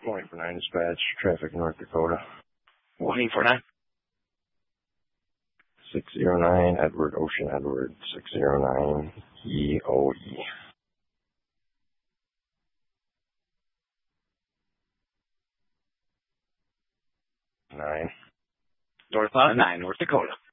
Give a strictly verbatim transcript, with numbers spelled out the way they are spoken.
Morning for nine dispatch, traffic North Dakota. Morning for nine. six zero nine Edward, Ocean Edward, six zero nine E O E. nine. North on nine, North Dakota.